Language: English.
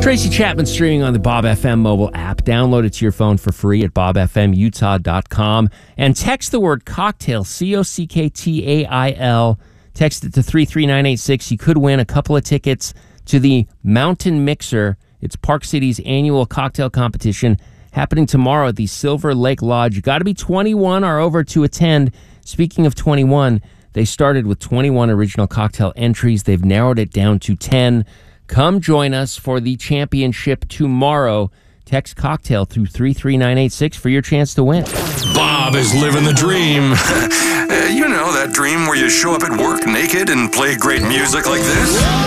Tracy Chapman streaming on the Bob FM mobile app. Download it to your phone for free at bobfmutah.com and text the word cocktail, COCKTAIL. Text it to 33986. You could win a couple of tickets to the Mountain Mixer. It's Park City's annual cocktail competition happening tomorrow at the Silver Lake Lodge. You got to be 21 or over to attend. Speaking of 21, they started with 21 original cocktail entries. They've narrowed it down to 10. Come join us for the championship tomorrow. Text cocktail through 33986 for your chance to win. Bob is living the dream. You know, that dream where you show up at work naked and play great music like this.